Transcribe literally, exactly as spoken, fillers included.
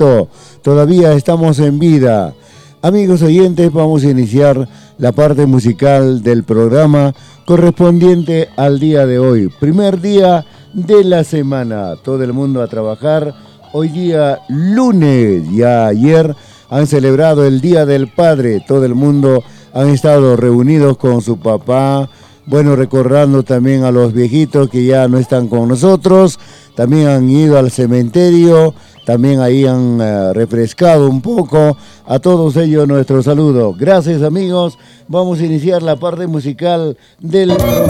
cierto, todavía estamos en vida. Amigos oyentes, vamos a iniciar la parte musical del programa correspondiente al día de hoy. Primer día de la semana, todo el mundo a trabajar. Hoy día lunes, ya ayer han celebrado el Día del Padre, todo el mundo han estado reunidos con su papá, bueno, recordando también a los viejitos que ya no están con nosotros, también han ido al cementerio, también ahí han uh, refrescado un poco, a todos ellos nuestro saludo. Gracias amigos, vamos a iniciar la parte musical del programa.